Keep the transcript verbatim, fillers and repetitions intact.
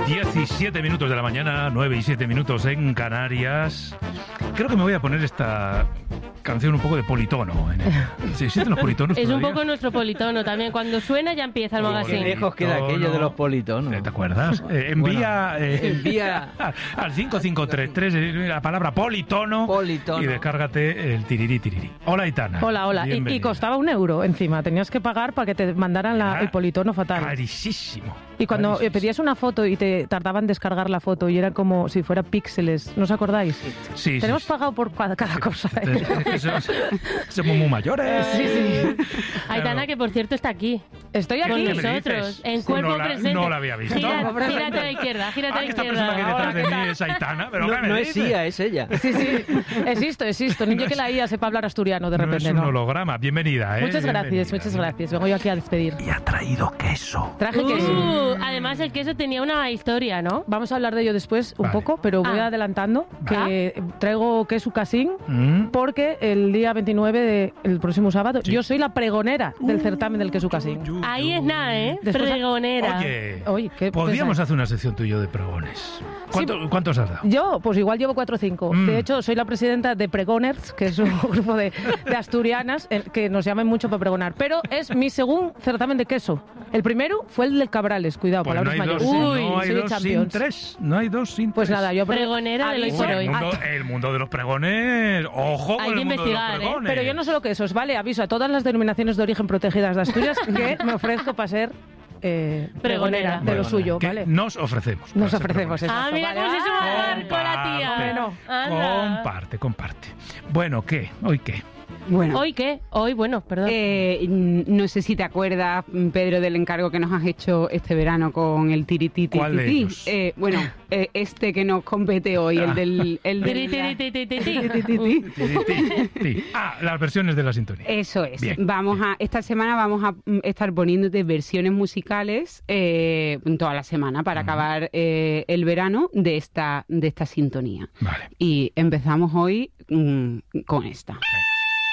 diecisiete minutos de la mañana, nueve y siete minutos en Canarias. Creo que me voy a poner esta canción un poco de politono. En el... ¿Sí existen los politonos Es todavía? un poco nuestro politono también. Cuando suena ya empieza el magazine. Qué lejos queda aquello de los politonos. ¿Te acuerdas? Eh, envía, Bueno, eh, envía al cinco cinco tres tres la palabra politono, Politono. y descárgate el tirirí tirirí. Hola, Aitana. Hola, hola. Y, y Bienvenida. costaba un euro encima. Tenías que pagar para que te mandaran la- Era el politono fatal. Carísimo. Y cuando eh, Carísimo. pedías una foto y te tardaban en descargar la foto y era como si fuera píxeles, ¿no os acordáis? Sí, sí, Tenemos sí. pagado por cada, cada cosa. ¿eh? Es que somos, somos muy mayores. Sí, sí. Aitana, que por cierto está aquí. Estoy Con aquí. ¿Qué me nosotros, dices? en cuerpo No la- presente. no la había visto. Gira- gírate a la izquierda, gírate a Ah, la que esta izquierda. persona que detrás de Ahora mí es Aitana, pero ¿qué No, me no es dices? Sia, es ella. Sí, sí. Existo, existo. Ni que la I A sepa hablar asturiano de No repente, es un ¿no? holograma. Bienvenida, ¿eh? Muchas gracias, Bienvenida. muchas gracias. Vengo yo aquí a despedir. Y ha traído queso. Traje queso. Uh, además, el queso tenía una historia, ¿no? Vamos a hablar de ello después un Vale. poco, pero voy Ah. adelantando que traigo queso casín Mm. porque el día veintinueve, de, el próximo sábado, Sí. yo soy la pregonera del certamen del queso casín. Yu, yu, Ahí yu. es nada, ¿eh? Después- Pregonera. Oye, Oye, ¿qué podríamos pensáis? hacer una sección tú y yo de pregones. ¿Cuánto- ¿Cuántos has dado? Yo, pues igual llevo cuatro o cinco. Mm. De hecho, soy la presidenta de Pregoners, que es un grupo de, de asturianas eh, que nos llaman mucho para pregonar. Pero es mi segundo certamen de queso. El primero fue el del Cabrales, cuidado, Pues no palabras hay dos, mayores. Uy, no hay soy de dos sin Champions. tres. No hay dos sin Pues tres. nada, yo... Pregonera del hoy por aviso- hoy. El mundo, el mundo de los pregones. Ojo con Hay el que mundo investigar, de ¿eh? los pregones. Pero yo no solo quesos, ¿vale? Aviso a todas las denominaciones de origen protegidas de Asturias que me ofrezco para ser eh, pregonera de Bueno, lo suyo, que ¿vale? Nos ofrecemos. Nos para ser ofrecemos, pregones. Ah, exacto, mira vale. cómo se suma Ah, con la tía. Bueno, Anda. comparte, comparte. Bueno, ¿qué? ¿Hoy qué? Bueno, ¿Hoy qué? Hoy, bueno, perdón. eh, no sé si te acuerdas, Pedro, del encargo que nos has hecho este verano con el tirititi. ¿Cuál de ellos? Eh, bueno, eh, este que nos compete hoy, el del... El Tiri, del tiri, tiri, tiri, tiri. tirititi. Sí, sí, sí. Ah, las versiones de la sintonía. Eso es. Bien. Vamos a esta semana vamos a mm, estar poniéndote versiones musicales eh, toda la semana para acabar eh, el verano de esta de esta sintonía. Vale. Y empezamos hoy mm, con esta. Venga.